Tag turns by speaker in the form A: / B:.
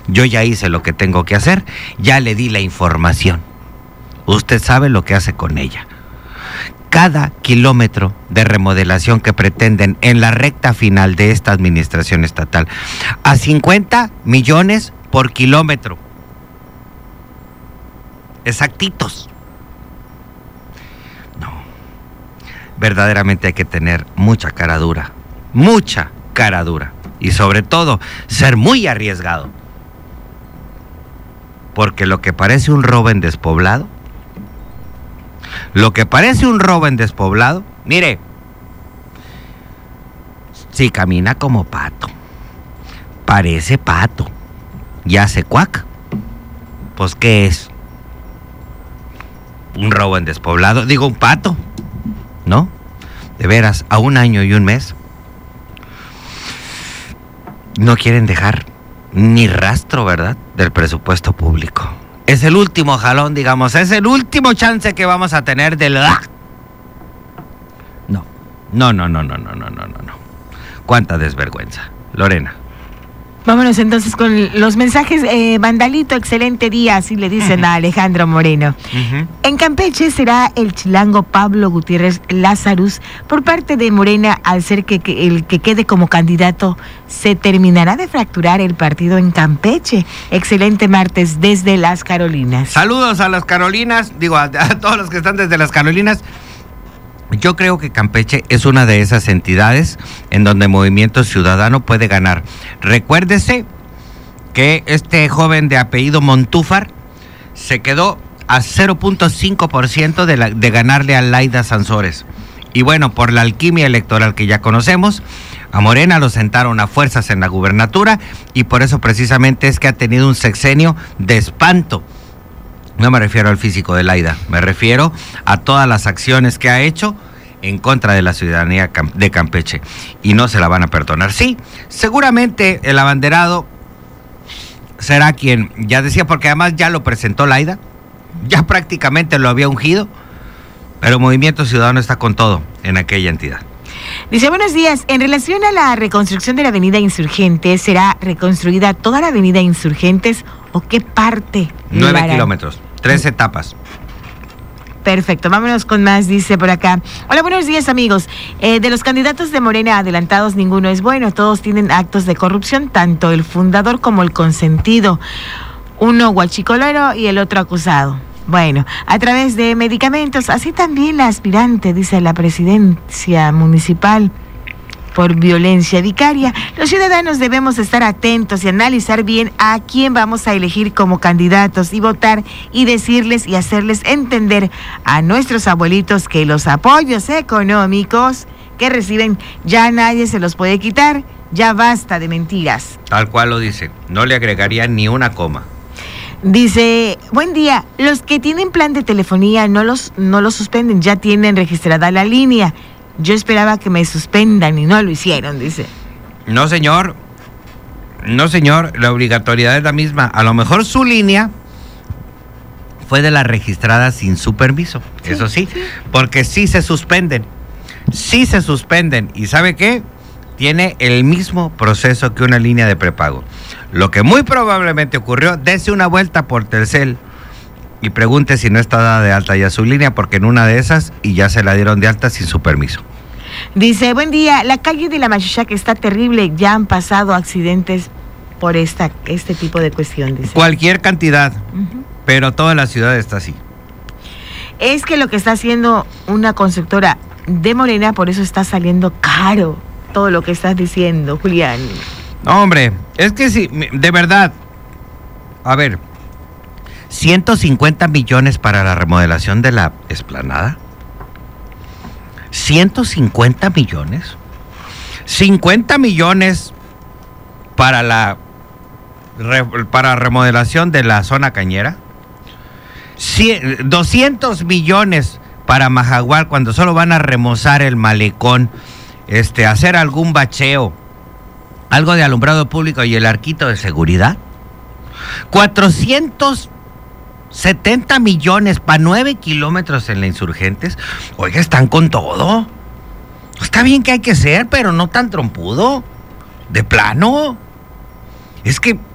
A: Yo ya hice lo que tengo que hacer, ya le di la información. Usted sabe lo que hace con ella. Cada kilómetro de remodelación que pretenden en la recta final de esta administración estatal, a 50 millones por kilómetro. Exactitos. No. Verdaderamente hay que tener mucha cara dura. Mucha cara dura. Y sobre todo, ser muy arriesgado. Porque lo que parece un robo en despoblado, mire, si camina como pato, parece pato, y hace cuac, pues ¿qué es? Un robo en despoblado, digo un pato, ¿no? De veras, a 1 año y 1 mes, no quieren dejar ni rastro, ¿verdad?, del presupuesto público. Es el último jalón, digamos, es el último chance que vamos a tener del... No. Cuánta desvergüenza. Lorena.
B: Vámonos entonces con los mensajes. Vandalito, excelente día, así le dicen a Alejandro Moreno. En Campeche será el chilango Pablo Gutiérrez Lazarus por parte de Morena, al ser el que quede como candidato. Se terminará de fracturar el partido en Campeche. Excelente martes desde las Carolinas.
A: Saludos a las Carolinas, a todos los que están desde las Carolinas. Yo creo que Campeche es una de esas entidades en donde Movimiento Ciudadano puede ganar. Recuérdese que este joven de apellido Montúfar se quedó a 0.5% de ganarle a Laida Sansores. Y bueno, por la alquimia electoral que ya conocemos, a Morena lo sentaron a fuerzas en la gubernatura y por eso precisamente es que ha tenido un sexenio de espanto. No me refiero al físico de Laida, me refiero a todas las acciones que ha hecho en contra de la ciudadanía de Campeche. Y no se la van a perdonar. Sí, seguramente el abanderado será quien, ya decía, porque además ya lo presentó Laida, ya prácticamente lo había ungido, pero Movimiento Ciudadano está con todo en aquella entidad.
B: Dice, buenos días, en relación a la reconstrucción de la avenida Insurgentes, ¿será reconstruida toda la avenida Insurgentes o qué parte?
A: 9 kilómetros. 3 etapas.
B: Perfecto, vámonos con más, dice por acá. Hola, buenos días, amigos. De los candidatos de Morena adelantados, ninguno es bueno. Todos tienen actos de corrupción, tanto el fundador como el consentido. Uno guachicolero y el otro acusado. Bueno, a través de medicamentos, así también la aspirante, dice la presidencia municipal, por violencia vicaria. Los ciudadanos debemos estar atentos y analizar bien a quién vamos a elegir como candidatos y votar y decirles y hacerles entender a nuestros abuelitos que los apoyos económicos que reciben ya nadie se los puede quitar, ya basta de mentiras.
A: Tal cual lo dice, no le agregaría ni una coma.
B: Dice, buen día, los que tienen plan de telefonía no los suspenden, ya tienen registrada la línea. Yo esperaba que me suspendan y no lo hicieron, dice.
A: No, señor, la obligatoriedad es la misma. A lo mejor su línea fue de la registrada sin su permiso, sí, eso sí, porque sí se suspenden. ¿Y sabe qué? Tiene el mismo proceso que una línea de prepago. Lo que muy probablemente ocurrió, dese una vuelta por Telcel y pregunte si no está dada de alta ya su línea, porque en una de esas y ya se la dieron de alta sin su permiso.
B: Dice, buen día, la calle de la Machachaca está terrible, ya han pasado accidentes por este tipo de cuestión, dice.
A: Cualquier cantidad, pero toda la ciudad está así.
B: Es que lo que está haciendo una constructora de Morena, por eso está saliendo caro todo lo que estás diciendo, Julián.
A: No, hombre, es que sí, de verdad, a ver, 150 millones para la remodelación de la explanada. 150 millones. 50 millones para remodelación de la zona cañera. 200 millones para Majagual cuando solo van a remozar el malecón, hacer algún bacheo, algo de alumbrado público y el arquito de seguridad. 470 millones para 9 kilómetros en la Insurgentes. Oiga, están con todo. Está bien que hay que ser, pero no tan trompudo. De plano. Es que